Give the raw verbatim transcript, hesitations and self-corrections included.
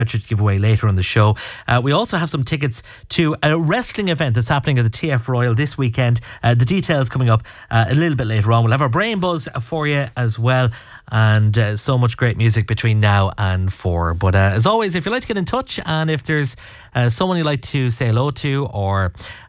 to give away later on the show. Uh, we also have some tickets to a wrestling event that's happening at the T F Royal this weekend. Uh, the details coming up uh, a little bit later on. We'll have our brain buzz for you as well, and uh, so much great music between now and four. But uh, as always, if you'd like to get in touch, and if there's uh, someone you'd like to say hello to, or